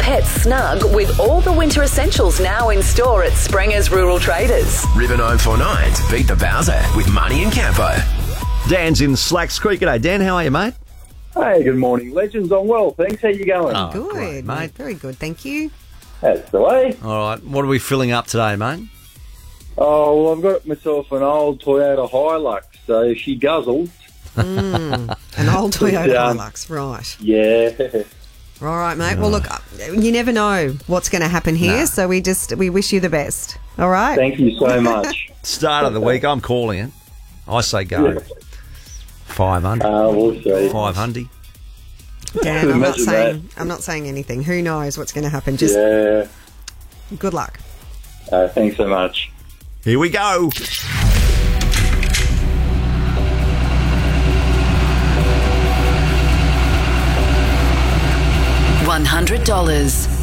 pets snug with all the winter essentials now in store at Sprenger's Rural Traders. River 949 to beat the Bowser with Money and Campo. Dan's in Slacks Creek. G'day, Dan. How are you, mate? Hey, good morning, legends. I'm well, thanks. How you going? Oh, Good, great, mate. Very good, thank you. That's the way. All right. What are we filling up today, mate? Oh, well, I've got myself an old Toyota Hilux, so she guzzles. An old Toyota Hilux, right. Yeah. All right, mate. Well, look, you never know what's going to happen here, so we wish you the best. All right? Thank you so much. Start of the week. I'm calling it. I say go. Yeah. 500. We'll see. 500. Dan, Imagine I'm not saying anything. Who knows what's going to happen? Just Yeah. good luck. Thanks so much. Here we go. $100.